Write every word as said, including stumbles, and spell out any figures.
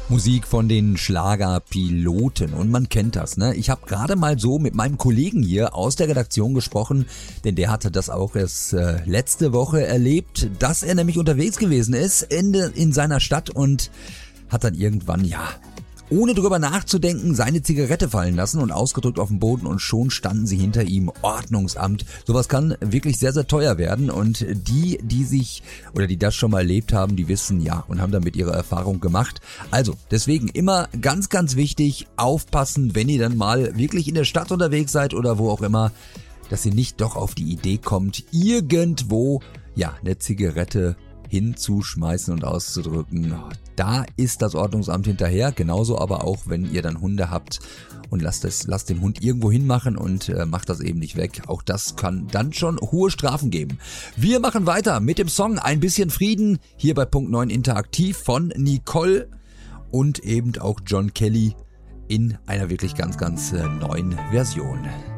Musik von den Schlagerpiloten und man kennt das, ne? Ich habe gerade mal so mit meinem Kollegen hier aus der Redaktion gesprochen, denn der hatte das auch erst äh, letzte Woche erlebt, dass er nämlich unterwegs gewesen ist in, in seiner Stadt und hat dann irgendwann, ja, ohne drüber nachzudenken, seine Zigarette fallen lassen und ausgedrückt auf den Boden und schon standen sie hinter ihm. Ordnungsamt. Sowas kann wirklich sehr, sehr teuer werden und die, die sich oder die das schon mal erlebt haben, die wissen ja und haben damit ihre Erfahrung gemacht. Also deswegen immer ganz, ganz wichtig, aufpassen, wenn ihr dann mal wirklich in der Stadt unterwegs seid oder wo auch immer, dass ihr nicht doch auf die Idee kommt, irgendwo, ja, eine Zigarette hinzuschmeißen und auszudrücken. Da ist das Ordnungsamt hinterher, genauso aber auch, wenn ihr dann Hunde habt und lasst es, lasst den Hund irgendwo hinmachen und äh, macht das eben nicht weg. Auch das kann dann schon hohe Strafen geben. Wir machen weiter mit dem Song Ein bisschen Frieden, hier bei Punkt neun Interaktiv von Nicole und eben auch John Kelly in einer wirklich ganz, ganz äh, neuen Version.